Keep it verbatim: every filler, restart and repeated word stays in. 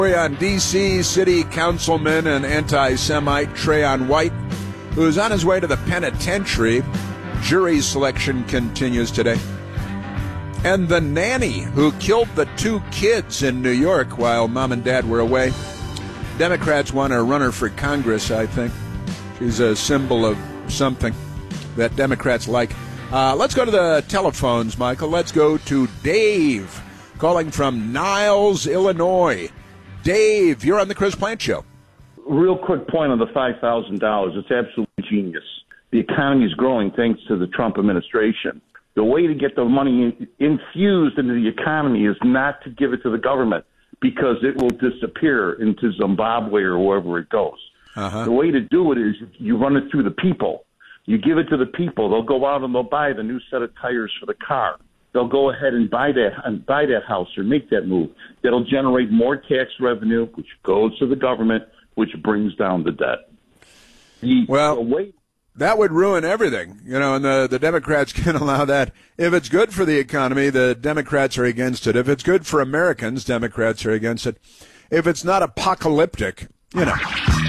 On D C City Councilman and anti-Semite Trayon White, who is on his way to the penitentiary. Jury selection continues today. And the nanny who killed the two kids in New York while mom and dad were away. Democrats want to run her for Congress, I think. She's a symbol of something that Democrats like. Uh, let's go to the telephones, Michael. Let's go to Dave, calling from Niles, Illinois. Dave, you're on the Chris Plant Show. Real quick point on the five thousand dollars. It's absolutely genius. The economy is growing thanks to the Trump administration. The way to get the money in, infused into the economy is not to give it to the government because it will disappear into Zimbabwe or wherever it goes. Uh-huh. The way to do it is you run it through the people. You give it to the people. They'll go out and they'll buy the new set of tires for the car. They'll go ahead and buy that and buy that house or make that move. That'll generate more tax revenue, which goes to the government, which brings down the debt. The, well, the way- that would ruin everything, you know, and the, the Democrats can allow that. If it's good for the economy, the Democrats are against it. If it's good for Americans, Democrats are against it. If it's not apocalyptic, you know.